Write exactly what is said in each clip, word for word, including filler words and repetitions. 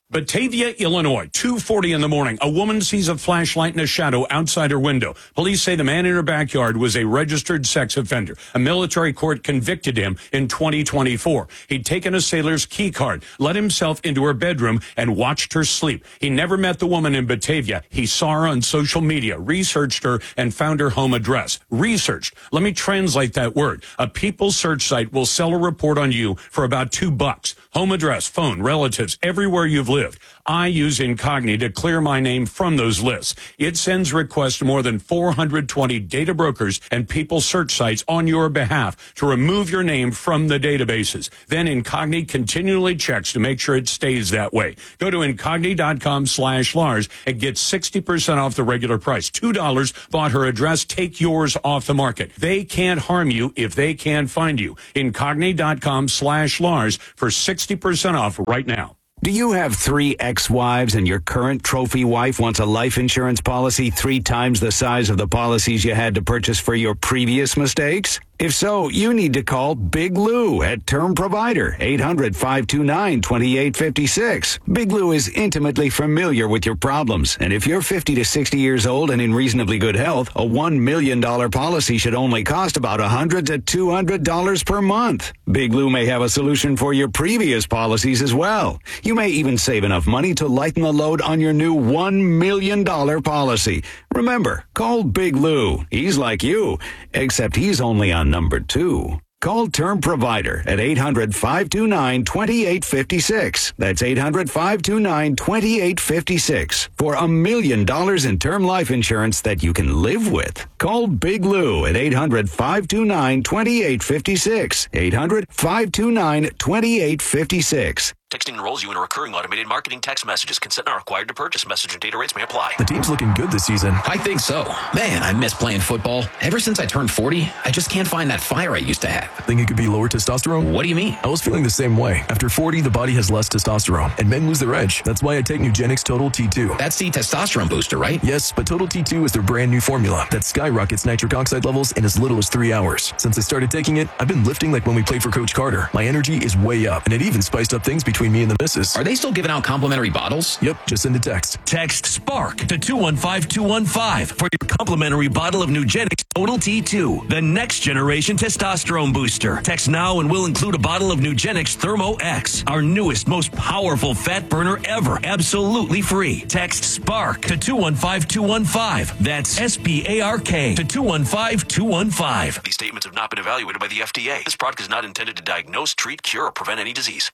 Batavia, Illinois, two forty in the morning. A woman sees a flashlight in a shadow outside her window. Police say the man in her backyard was a registered sex offender. A military court convicted him in twenty twenty-four. He'd taken a sailor's key card, let himself into her bedroom, and watched her sleep. He never met the woman in Batavia. He saw her on social media, researched her, and found her home address. Researched. Let me translate that word. A people search site will sell a report on you for about two bucks. Home address, phone, relatives, everywhere you've lived. I use Incogni to clear my name from those lists. It sends requests to more than four hundred twenty data brokers and people search sites on your behalf to remove your name from the databases. Then Incogni continually checks to make sure it stays that way. Go to Incogni.com slash Lars and get sixty percent off the regular price. two dollars bought her address. Take yours off the market. They can't harm you if they can't find you. Incogni.com slash Lars for sixty percent off right now. Do you have three ex-wives and your current trophy wife wants a life insurance policy three times the size of the policies you had to purchase for your previous mistakes? If so, you need to call Big Lou at Term Provider, eight hundred, five two nine, two eight five six. Big Lou is intimately familiar with your problems, and if you're fifty to sixty years old and in reasonably good health, a one million dollars policy should only cost about one hundred to two hundred dollars per month. Big Lou may have a solution for your previous policies as well. You may even save enough money to lighten the load on your new one million dollars policy. Remember, call Big Lou. He's like you, except he's only on number two. Call Term Provider at eight hundred, five two nine, two eight five six. That's eight hundred, five two nine, two eight five six for a million dollars in term life insurance that you can live with. Call Big Lou at eight hundred, five two nine, two eight five six. eight hundred, five two nine, two eight five six. Texting enrolls you in a recurring automated marketing text messages. Consent not required to purchase. Message and data rates may apply. The team's looking good this season. I think so. Man, I miss playing football. Ever since I turned forty, I just can't find that fire I used to have. Think it could be lower testosterone? What do you mean? I was feeling the same way. After forty, the body has less testosterone, and men lose their edge. That's why I take Nugenix Total T two. That's the testosterone booster, right? Yes, but Total T two is their brand new formula that skyrockets nitric oxide levels in as little as three hours. Since I started taking it, I've been lifting like when we played for Coach Carter. My energy is way up, and it even spiced up things between me and the missus. Are they still giving out complimentary bottles? Yep, just send a text. Text SPARK to two one five two one five for your complimentary bottle of Nugenix Total T two, the next generation testosterone booster. Text now and we'll include a bottle of Nugenix Thermo X, our newest, most powerful fat burner ever, absolutely free. Text SPARK to two one five two one five. That's S P A R K to two one five two one five. These statements have not been evaluated by the F D A. This product is not intended to diagnose, treat, cure, or prevent any disease.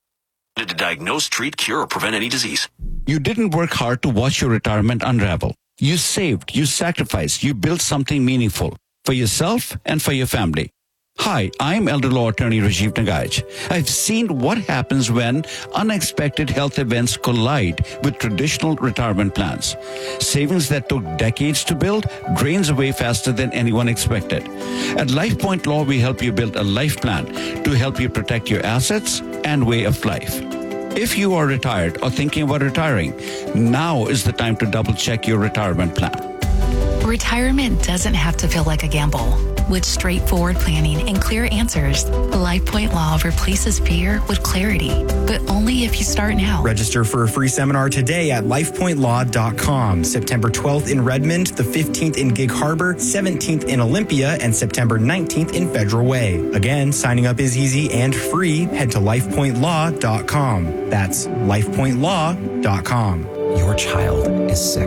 To diagnose, treat, cure, or prevent any disease. You didn't work hard to watch your retirement unravel. You saved, you sacrificed, you built something meaningful for yourself and for your family. Hi, I'm elder law attorney Rajiv Nagaich. I've seen what happens when unexpected health events collide with traditional retirement plans. Savings that took decades to build drains away faster than anyone expected. At LifePoint Law, we help you build a life plan to help you protect your assets and way of life. If you are retired or thinking about retiring, now is the time to double check your retirement plan. Retirement doesn't have to feel like a gamble. With straightforward planning and clear answers, LifePoint Law replaces fear with clarity, but only if you start now. Register for a free seminar today at life point law dot com. September twelfth in Redmond, the fifteenth in Gig Harbor, seventeenth in Olympia, and September nineteenth in Federal Way. Again, signing up is easy and free. Head to life point law dot com. That's life point law dot com. Your child is sick.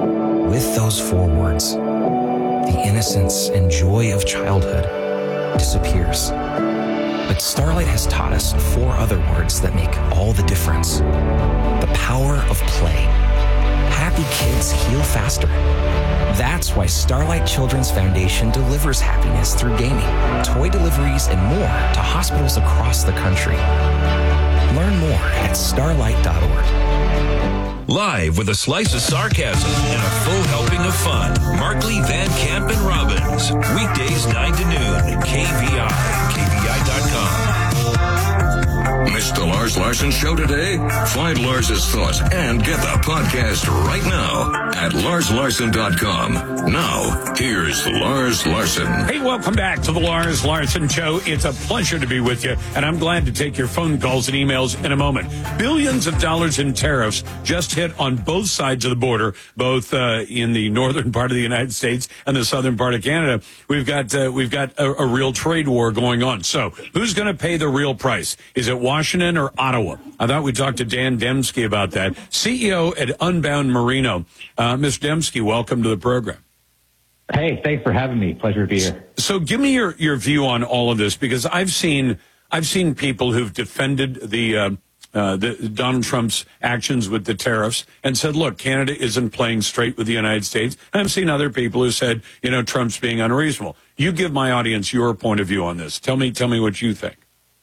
With those four words, the innocence and joy of childhood disappears. But Starlight has taught us four other words that make all the difference. The power of play. Happy kids heal faster. That's why Starlight Children's Foundation delivers happiness through gaming, toy deliveries, and more to hospitals across the country. Learn more at starlight dot org. Live with a slice of sarcasm and a full helping of fun. Markley, Van Camp, and Robbins. Weekdays nine to noon. K V I. K V I dot com. Missed the Lars Larson Show today? Find Lars's thoughts and get the podcast right now at lars larson dot com. Now, here's Lars Larson. Hey, welcome back to the Lars Larson Show. It's a pleasure to be with you, and I'm glad to take your phone calls and emails in a moment. Billions of dollars in tariffs just hit on both sides of the border, both uh, in the northern part of the United States and the southern part of Canada. We've got uh, we've got a, a real trade war going on. So, who's going to pay the real price? Is it Washington or Ottawa? I thought we talked to Dan Demski about that, C E O at Unbound Merino. Uh, Mister Demski, welcome to the program. Hey, thanks for having me. Pleasure to be here. So give me your, your view on all of this, because I've seen I've seen people who've defended the, uh, uh, the Donald Trump's actions with the tariffs and said, look, Canada isn't playing straight with the United States. And I've seen other people who said, you know, Trump's being unreasonable. You give my audience your point of view on this. Tell me, tell me what you think.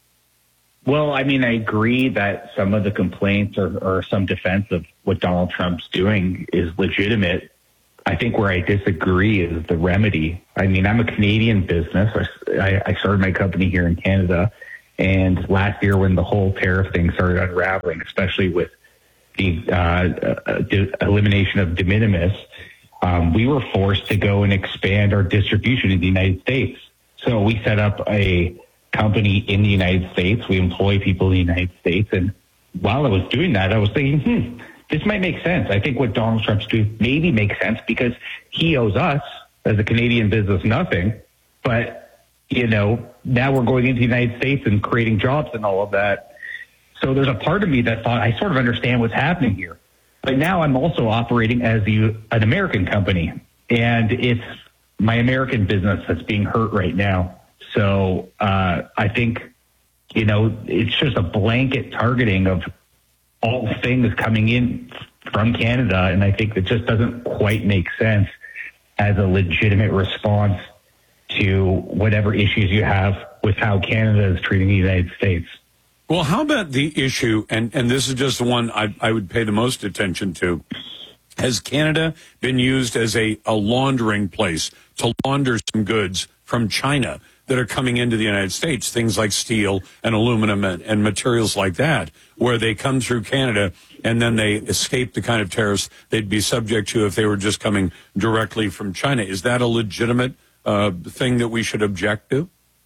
Well, I mean, I agree that some of the complaints or, or some defense of what Donald Trump's doing is legitimate. I think where I disagree is the remedy. I mean, I'm a Canadian business. I, I started my company here in Canada. And last year when the whole tariff thing started unraveling, especially with the uh, uh, de- elimination of de minimis, um, we were forced to go and expand our distribution in the United States. So we set up a company in the United States. We employ people in the United States. And while I was doing that, I was thinking, hmm, this might make sense. I think what Donald Trump's doing maybe makes sense because he owes us as a Canadian business nothing. But, you know, now we're going into the United States and creating jobs and all of that. So there's a part of me that thought I sort of understand what's happening here. But now I'm also operating as the, an American company. And it's my American business that's being hurt right now. So uh, I think, you know, it's just a blanket targeting of all things coming in from Canada. And I think it just doesn't quite make sense as a legitimate response to whatever issues you have with how Canada is treating the United States. Well, how about the issue, and, and this is just the one I, I would pay the most attention to. Has Canada been used as a, a laundering place to launder some goods from China that are coming into the United States, things like steel and aluminum and, and materials like that, where they come through Canada and then they escape the kind of tariffs they'd be subject to if they were just coming directly from China? Is that a legitimate uh, thing that we should object to?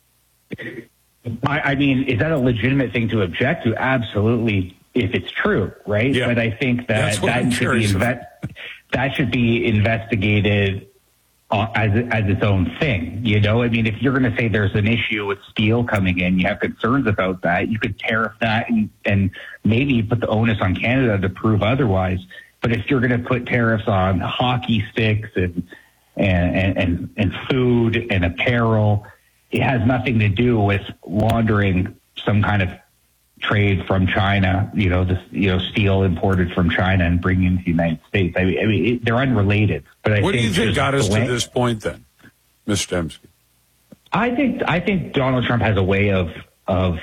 I, I mean, is that a legitimate thing to object to? Absolutely, if it's true, right? Yeah. But I think that that should, be inve- that should be investigated uh, as as its own thing. You know, I mean, if you're going to say there's an issue with steel coming in, you have concerns about that, you could tariff that and, and maybe put the onus on Canada to prove otherwise. But if you're going to put tariffs on hockey sticks and and, and and food and apparel, it has nothing to do with laundering some kind of trade from China, you know, this, you know, steel imported from China and bringing into the United States. I mean, I mean it, they're unrelated. But I what think do you think got us way, to this point then, Mister Demski? I think I think Donald Trump has a way of of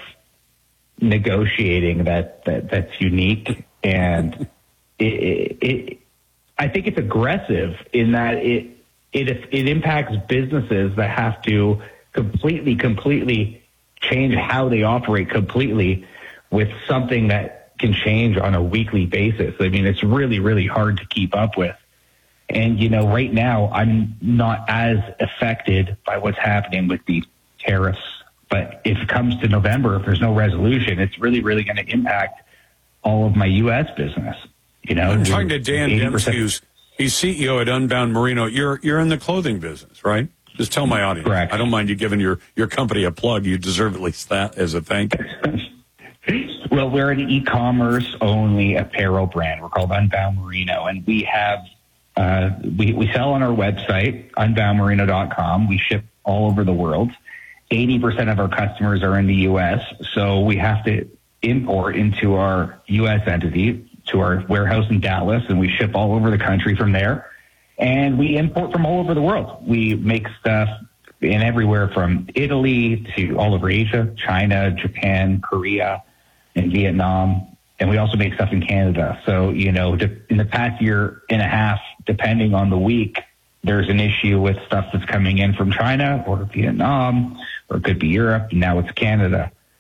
negotiating that, that that's unique, and it, it, it I think it's aggressive in that it it it impacts businesses that have to completely, completely change how they operate completely with something that can change on a weekly basis. I mean, it's really, really hard to keep up with. And, you know, right now I'm not as affected by what's happening with the tariffs. But if it comes to November, if there's no resolution, it's really, really going to impact all of my U S business. You know, I'm talking to Dan eighty percent Demski, who's he's C E O at Unbound Merino. You're you're in the clothing business, right? Just tell my audience. Correct. I don't mind you giving your, your company a plug. You deserve at least that as a thank you. Well, we're an e-commerce only apparel brand. We're called Unbound Merino, and we have uh, we we sell on our website unbound merino dot com. We ship all over the world. eighty percent of our customers are in the U S, so we have to import into our U S entity to our warehouse in Dallas, and we ship all over the country from there. And we import from all over the world. We make stuff in everywhere from Italy to all over Asia, China, Japan, Korea, and Vietnam. And we also make stuff in Canada. So, you know, in the past year and a half, depending on the week, there's an issue with stuff that's coming in from China or Vietnam, or it could be Europe. And now it's Canada.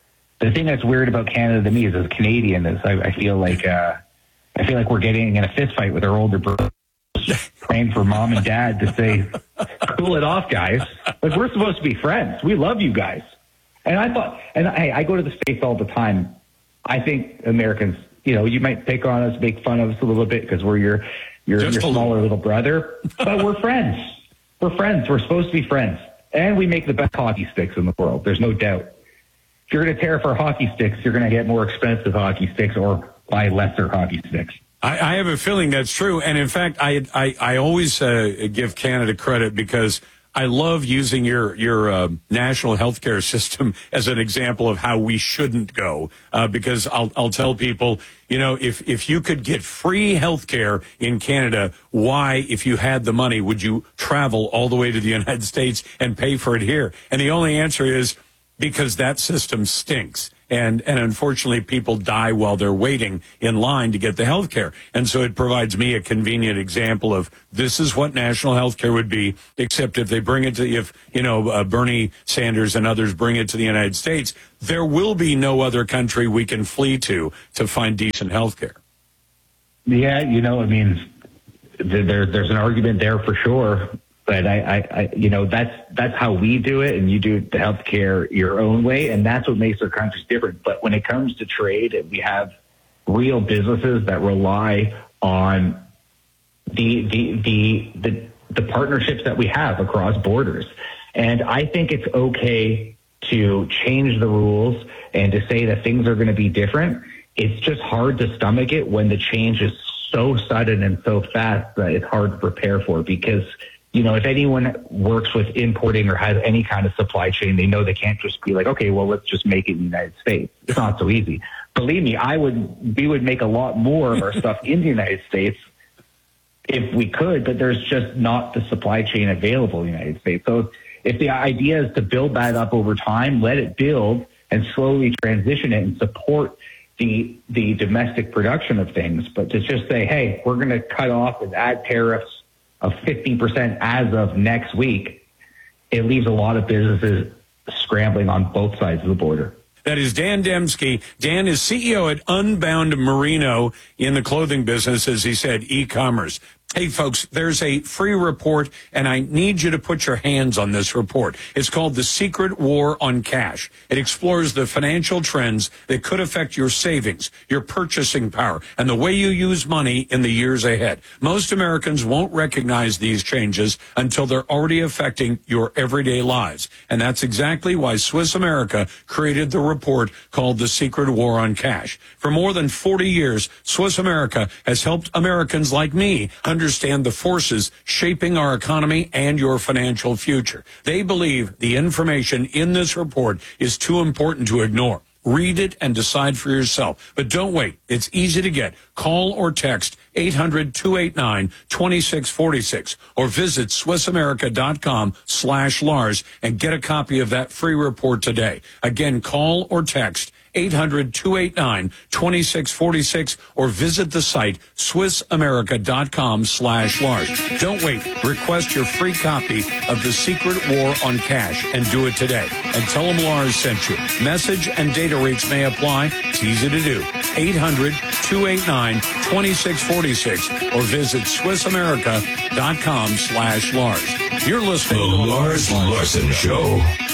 the thing that's weird about Canada to me is as a Canadian is I, I feel like uh, I feel like we're getting in a fist fight with our older brothers, praying for mom and dad to say, "Cool it off, guys." Like we're supposed to be friends. We love you guys. And I thought, and hey, I go to the States all the time. I think Americans, you know, you might pick on us, make fun of us a little bit because we're your your, your smaller little brother, but we're friends. We're friends. We're supposed to be friends, and we make the best hockey sticks in the world. There's no doubt. If you're going to tear up our hockey sticks, you're going to get more expensive hockey sticks or buy lesser hockey sticks. I, I have a feeling that's true. And in fact, I I, I always uh, give Canada credit because I love using your your uh, national healthcare system as an example of how we shouldn't go. Uh, because I'll I'll tell people, you know, if if you could get free healthcare in Canada, why, if you had the money, would you travel all the way to the United States and pay for it here? And the only answer is because that system stinks. And and unfortunately, people die while they're waiting in line to get the health care. And so it provides me a convenient example of this is what national health care would be, except if they bring it to, if, you know, uh, Bernie Sanders and others bring it to the United States, there will be no other country we can flee to to find decent health care. Yeah, you know, I mean, there, there's an argument there for sure. But I, I, I, you know, that's that's how we do it, and you do the healthcare your own way, and that's what makes our countries different. But when it comes to trade, and we have real businesses that rely on the the the the, the partnerships that we have across borders, and I think it's okay to change the rules and to say that things are going to be different. It's just hard to stomach it when the change is so sudden and so fast that it's hard to prepare for because. You know, if anyone works with importing or has any kind of supply chain, they know they can't just be like, okay, well, let's just make it in the United States. It's not so easy. Believe me, I would, we would make a lot more of our stuff in the United States if we could, but there's just not the supply chain available in the United States. So if the idea is to build that up over time, let it build and slowly transition it and support the the domestic production of things. But to just say, hey, we're going to cut off and add tariffs of fifty percent as of next week, it leaves a lot of businesses scrambling on both sides of the border. That is Dan Dembski. Dan is C E O at Unbound Merino in the clothing business, as he said, e-commerce. Hey, folks, there's a free report, and I need you to put your hands on this report. It's called The Secret War on Cash. It explores the financial trends that could affect your savings, your purchasing power, and the way you use money in the years ahead. Most Americans won't recognize these changes until they're already affecting your everyday lives. And that's exactly why Swiss America created the report called The Secret War on Cash. For more than forty years, Swiss America has helped Americans like me understand understand the forces shaping our economy and your financial future. They believe the information in this report is too important to ignore. Read it and decide for yourself. But don't wait. It's easy to get. Call or text eight hundred, two eight nine, two six four six or visit SwissAmerica.com slash Lars and get a copy of that free report today. Again, call or text eight hundred, two eight nine, two six four six or visit the site SwissAmerica.com slash Lars. Don't wait. Request your free copy of The Secret War on Cash and do it today. And tell them Lars sent you. Message and data rates may apply. It's easy to do. eight hundred, two eight nine, two six four six or visit SwissAmerica.com slash Lars. You're listening The to Lars Larson Show.